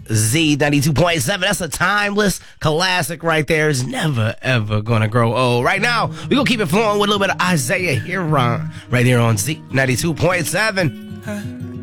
Z92.7. That's a timeless classic right there. It's never, ever gonna grow old. Right now, we're gonna keep it flowing with a little bit of Isaiah Heron right here on Z92.7.